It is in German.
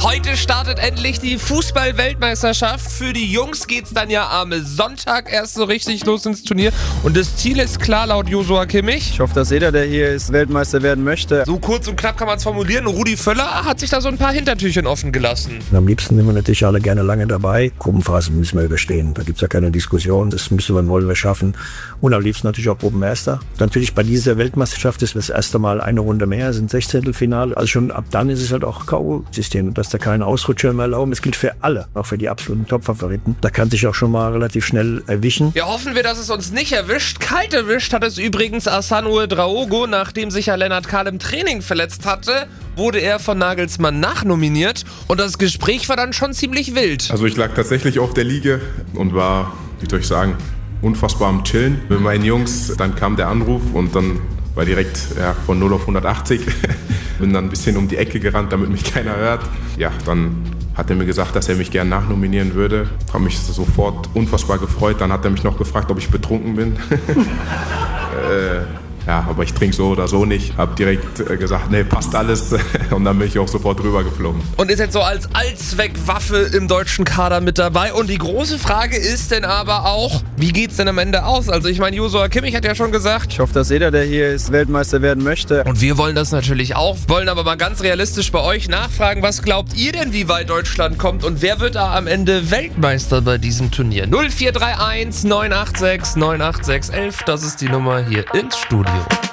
Heute startet endlich die Fußball-Weltmeisterschaft. Für die Jungs geht's dann ja am Sonntag erst so richtig los ins Turnier. Und das Ziel ist klar laut Josua Kimmich. Ich hoffe, dass jeder, der hier ist, Weltmeister werden möchte. So kurz und knapp kann man es formulieren. Rudi Völler hat sich da so ein paar Hintertürchen offen gelassen. Am liebsten sind wir natürlich alle gerne lange dabei. Gruppenphasen müssen wir überstehen. Da gibt es ja keine Diskussion. Das müssen wir, wollen wir schaffen. Und am liebsten natürlich auch Gruppenerster. Natürlich bei dieser Weltmeisterschaft ist das erste Mal eine Runde mehr, sind 16. Also schon ab dann ist es halt auch K.O.-System, dass da keine Ausrutscher mehr erlauben. Das gilt für alle, auch für die absoluten Top-Favoriten. Da kann sich auch schon mal relativ schnell erwischen. Ja, hoffen wir, dass es uns nicht erwischt. Kalt erwischt hat es übrigens Asano Ouedraogo, nachdem sich ja Lennart Kahl im Training verletzt hatte, wurde er von Nagelsmann nachnominiert und das Gespräch war dann schon ziemlich wild. Also ich lag tatsächlich auf der Liege und war, wie soll ich sagen, unfassbar am Chillen mit meinen Jungs. Dann kam der Anruf und dann war direkt von 0 auf 180. Bin dann ein bisschen um die Ecke gerannt, damit mich keiner hört. Ja, dann hat er mir gesagt, dass er mich gern nachnominieren würde. Habe mich sofort unfassbar gefreut. Dann hat er mich noch gefragt, ob ich betrunken bin. Ja, aber ich trinke so oder so nicht. Hab direkt gesagt, nee, passt alles. Und dann bin ich auch sofort rüber geflogen. Und ist jetzt so als Allzweckwaffe im deutschen Kader mit dabei. Und die große Frage ist denn aber auch, wie geht's denn am Ende aus? Also ich meine, Josua Kimmich hat ja schon gesagt. Ich hoffe, dass jeder, der hier ist, Weltmeister werden möchte. Und wir wollen das natürlich auch. Wollen aber mal ganz realistisch bei euch nachfragen, was glaubt ihr denn, wie weit Deutschland kommt? Und wer wird da am Ende Weltmeister bei diesem Turnier? 0431 986 986 11, das ist die Nummer hier ins Studio.